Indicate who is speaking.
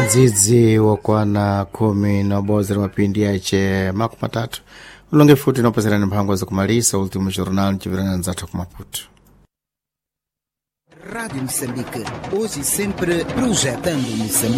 Speaker 1: dzidzi wakwana 10 mapindi yace makumi matatu ulonge futi inopezerani mphango zakumalisa ultimo jornal nchivirana nzathu kumaputo.
Speaker 2: Rádio Moçambique, hoje e sempre projetando Moçambique.